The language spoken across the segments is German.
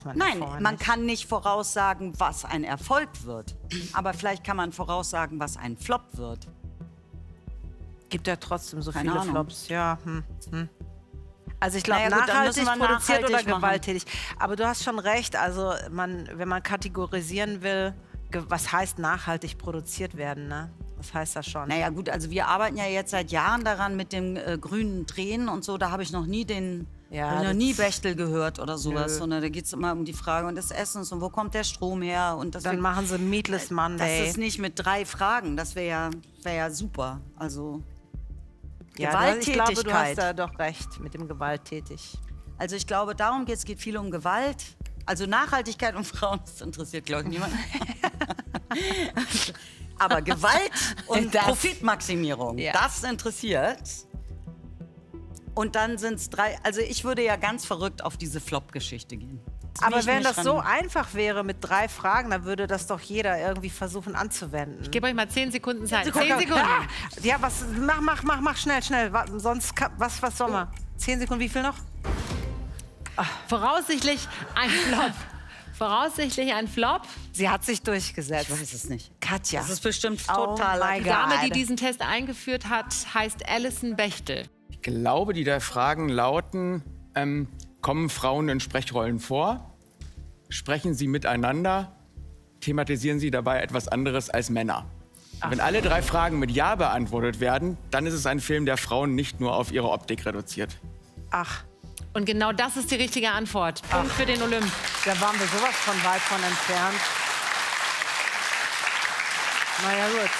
Nein, man kann nicht voraussagen, was ein Erfolg wird. Aber vielleicht kann man voraussagen, was ein Flop wird. Gibt ja trotzdem so Keine viele Ahnung. Flops. Ja. Also ich glaube, Naja, gut, dann müssen nachhaltig wir produziert oder nachhaltig machen. gewalttätig. Aber du hast schon recht. Also wenn man kategorisieren will, was heißt nachhaltig produziert werden, ne? Was heißt das schon? Naja gut, also wir arbeiten ja jetzt seit Jahren daran mit dem grünen Drehen und so. Da habe ich noch nie Bechtel gehört oder sowas. Sondern da geht es immer um die Frage des Essens und wo kommt der Strom her. Und dann machen sie Meatless Monday. Das ist nicht mit 3 Fragen. Das wäre ja super. Also ja, Gewalttätigkeit. ich glaube, du hast da doch recht mit dem gewalttätig. Also ich glaube, darum geht viel um Gewalt. Also Nachhaltigkeit und Frauen, das interessiert, glaube ich, niemand. Aber Gewalt und Profitmaximierung, das interessiert. Und dann sind es 3, also ich würde ja ganz verrückt auf diese Flop-Geschichte gehen. Aber wenn das so einfach wäre mit 3 Fragen, dann würde das doch jeder irgendwie versuchen anzuwenden. Ich gebe euch mal 10 Sekunden Zeit. 10 Sekunden. Ja, was, mach, schnell. Sonst, was soll man? 10 Sekunden, wie viel noch? Voraussichtlich ein Flop. Voraussichtlich ein Flop. Sie hat sich durchgesetzt. Ich weiß es nicht. Katja. Das ist bestimmt total. Die Dame, die diesen Test eingeführt hat, heißt Alison Bechtel. Ich glaube, die 3 Fragen lauten, kommen Frauen in Sprechrollen vor? Sprechen sie miteinander? Thematisieren sie dabei etwas anderes als Männer? Wenn alle 3 Fragen mit Ja beantwortet werden, dann ist es ein Film, der Frauen nicht nur auf ihre Optik reduziert. Ach. Und genau das ist die richtige Antwort. Punkt für den Olymp. Da waren wir sowas von weit von entfernt. Na ja, gut.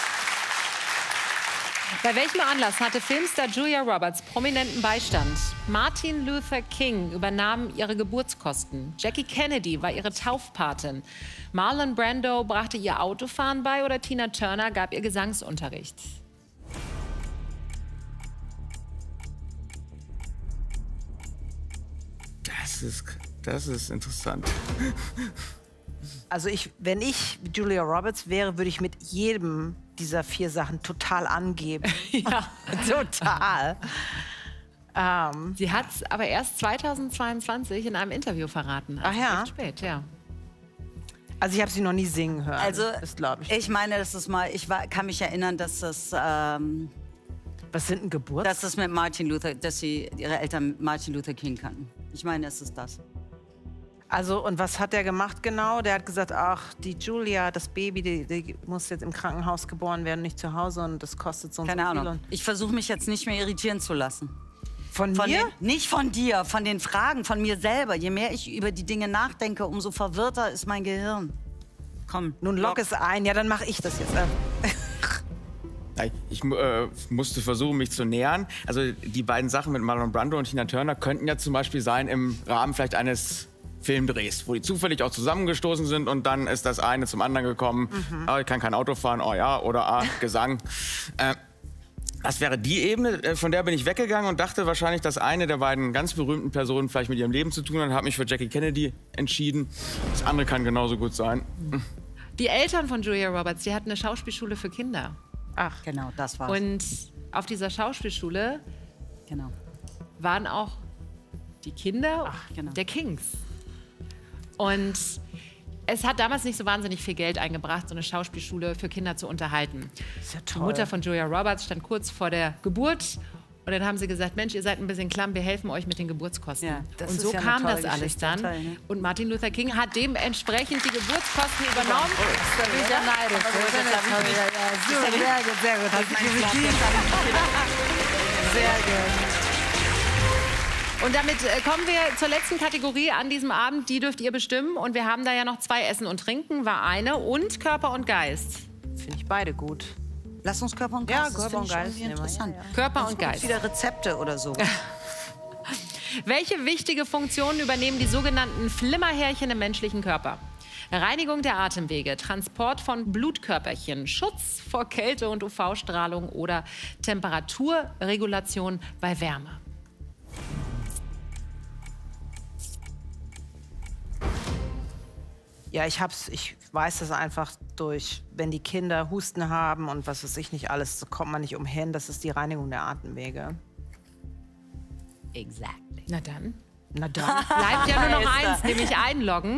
Bei welchem Anlass hatte Filmstar Julia Roberts prominenten Beistand? Martin Luther King übernahm ihre Geburtskosten. Jackie Kennedy war ihre Taufpatin. Marlon Brando brachte ihr Autofahren bei oder Tina Turner gab ihr Gesangsunterricht. Das ist interessant. Also wenn ich Julia Roberts wäre, würde ich mit jedem dieser 4 Sachen total angeben. Ja, total. Sie hat es aber erst 2022 in einem Interview verraten. Also ach ja? Recht spät, ja. Also ich habe sie noch nie singen hören. Also das glaube ich. Ich meine, das ist mal, kann mich erinnern, dass das was sind denn Geburtstag? dass das mit Martin Luther, dass sie ihre Eltern Martin Luther King kannten. Ich meine, es ist das. Also, und was hat der gemacht genau? Der hat gesagt, ach, die Julia, das Baby, die muss jetzt im Krankenhaus geboren werden, nicht zu Hause und das kostet so und Keine so viel. Ahnung. Ich versuche mich jetzt nicht mehr irritieren zu lassen. Von mir? Nicht von dir, von den Fragen, von mir selber. Je mehr ich über die Dinge nachdenke, umso verwirrter ist mein Gehirn. Komm. Nun lock es ein. Ja, dann mache ich das jetzt. Ich musste versuchen, mich zu nähern. Also die beiden Sachen mit Marlon Brando und Tina Turner könnten ja zum Beispiel sein im Rahmen vielleicht eines Filmdrehs, wo die zufällig auch zusammengestoßen sind und dann ist das eine zum anderen gekommen. Ich kann kein Auto fahren, oh ja, oder Gesang. Das wäre die Ebene, von der bin ich weggegangen und dachte wahrscheinlich, dass eine der beiden ganz berühmten Personen vielleicht mit ihrem Leben zu tun hat und habe mich für Jackie Kennedy entschieden. Das andere kann genauso gut sein. Die Eltern von Julia Roberts, die hatten eine Schauspielschule für Kinder. Ach, genau, das war's. Und auf dieser Schauspielschule waren auch die Kinder der Kings. Und es hat damals nicht so wahnsinnig viel Geld eingebracht, so eine Schauspielschule für Kinder zu unterhalten. Ist ja Die toll. Mutter von Julia Roberts stand kurz vor der Geburt. Und dann haben sie gesagt, Mensch, ihr seid ein bisschen klamm, wir helfen euch mit den Geburtskosten. Ja, das und ist so ja eine kam tolle das alles Geschichte. dann. Toll, ne? Und Martin Luther King hat dementsprechend die Geburtskosten übernommen. Da bin ich ja neidisch. Sehr gut, sehr gut. Sehr gut. Und damit kommen wir zur letzten Kategorie an diesem Abend. Die dürft ihr bestimmen. Und wir haben da ja noch 2 Essen und Trinken, war eine. Und Körper und Geist. Finde ich beide gut. Lass uns Körper und Geist. Ja, das Körper finde und ich schon Geist nehmen wir. interessant. Ja, ja. Körper und Geist. Wieder Rezepte oder so. Welche wichtige Funktionen übernehmen die sogenannten Flimmerhärchen im menschlichen Körper? Reinigung der Atemwege, Transport von Blutkörperchen, Schutz vor Kälte und UV-Strahlung oder Temperaturregulation bei Wärme. Ja, ich weiß das einfach durch, wenn die Kinder Husten haben und was weiß ich nicht alles, so kommt man nicht umhin. Das ist die Reinigung der Atemwege. Exactly. Na dann. Na dann. Bleibt ja nur noch eins, nämlich einloggen.